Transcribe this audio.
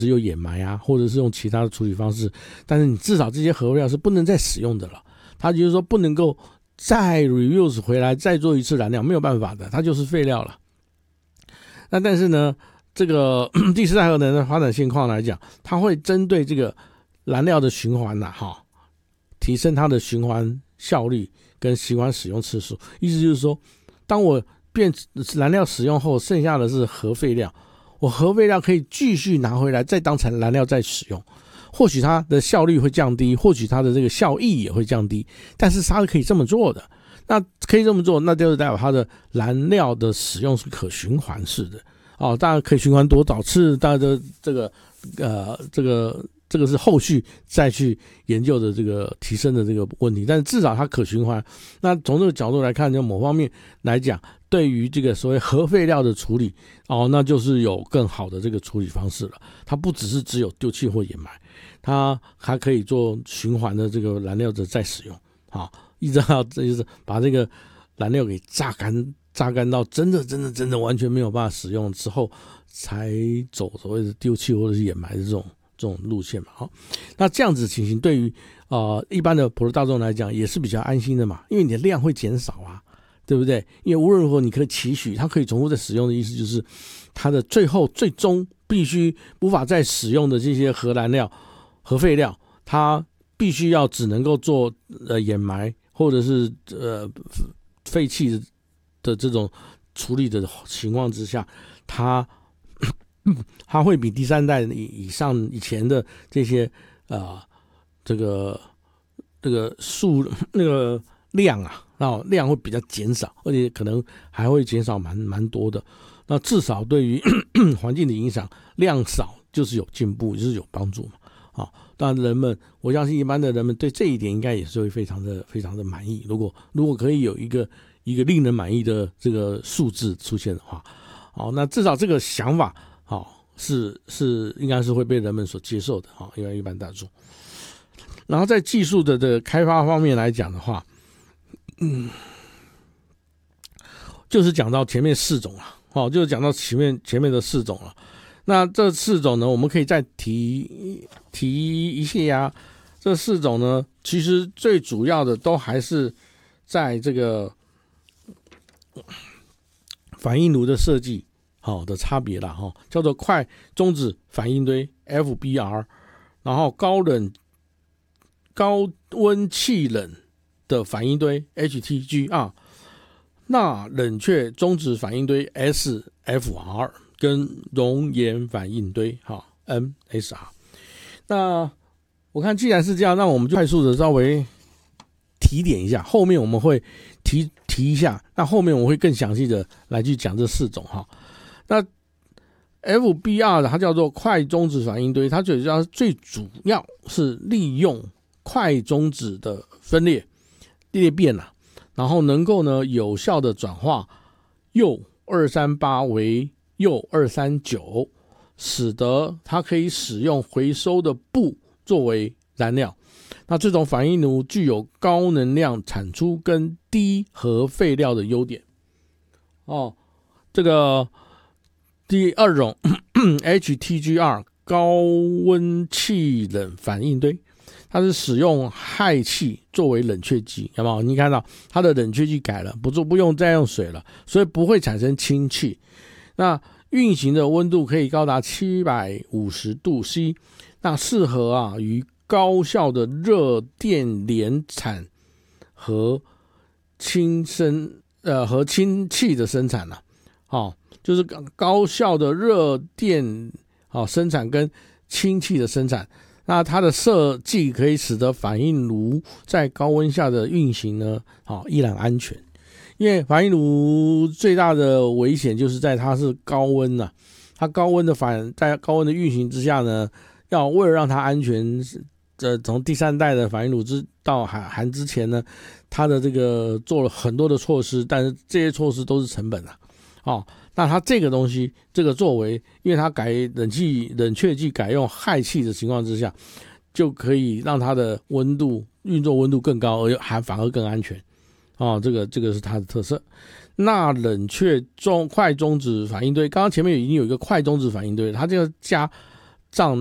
只有掩埋啊，或者是用其他的处理方式，但是你至少这些核废料是不能再使用的了。它就是说不能够再 reuse 回来再做一次燃料，没有办法的，它就是废料了。那但是呢，这个第四代核能的发展现况来讲，它会针对这个燃料的循环提升它的循环效率跟循环使用次数。意思就是说，当我燃料使用后，剩下的是核废料，我核废料可以继续拿回来再当成燃料再使用。或许它的效率会降低，或许它的这个效益也会降低，但是它是可以这么做的。那可以这么做，那就是代表它的燃料的使用是可循环式的当然可以循环多少次，当然这个是后续再去研究的这个提升的这个问题，但是至少它可循环。那从这个角度来看，就某方面来讲，对于这个所谓核废料的处理那就是有更好的这个处理方式了。它不只有丢弃或掩埋，它还可以做循环的这个燃料的再使用一直到这就是把这个燃料给榨干到真的完全没有办法使用之后，才走所谓的丢弃或者是掩埋的这种路线嘛。那这样子情形对于一般的普罗大众来讲也是比较安心的嘛，因为你的量会减少啊，对不对？因为无论如何你可以期许它可以重复再使用的意思，就是它的最终必须无法再使用的这些核燃料、核废料，它必须要只能够做掩埋或者是废弃的这种处理的情况之下，它会比第三代以前的这些这个量量会比较减少，而且可能还会减少蛮多的。那至少对于环境的影响，量少就是有进步，就是有帮助嘛。当然我相信一般的人们对这一点应该也是会非常的满意。如果可以有一个令人满意的这个数字出现的话，那至少这个想法是应该是会被人们所接受的因为一般大众。然后在技术的这个开发方面来讲的话，就是讲到前面4种了就是讲到前面的4种了。那这4种呢，我们可以再提一下这4种呢，其实最主要的都还是在这个反应炉的设计的差别啦叫做快中子反应堆 FBR， 然后高温气冷的反应堆 HTGR， 那冷却中子反应堆 SFR， 跟熔岩反应堆MSR。 那我看既然是这样，那我们就快速的稍微提点一下，后面我们会提一下，那后面我会更详细的来去讲这4种那 FBR 它叫做快中子反应堆，它最主要是利用快中子的裂变然后能够呢有效的转化铀238为铀239，使得它可以使用回收的布作为燃料。那这种反应炉具有高能量产出跟低核废料的优点这个第2种HTGR 高温气冷反应堆，它是使用氦气作为冷却剂，有没有？你看到它的冷却剂改了，不用再用水了，所以不会产生氢气。那运行的温度可以高达750度 C， 那适合于高效的热电联产和氢气的生产就是高效的热电生产跟氢气的生产。那它的设计可以使得反应炉在高温下的运行呢依然安全。因为反应炉最大的危险就是在它是高温它在高温的运行之下呢，要为了让它安全，从第3代的反应炉到含之前呢，它的这个做了很多的措施，但是这些措施都是成本那它这个东西这个作为，因为它冷却剂改用氦气的情况之下，就可以让它的运作温度更高，而反而更安全这个是它的特色。那冷却快中子反应堆，刚刚前面已经有一个快中子反应堆，它就加障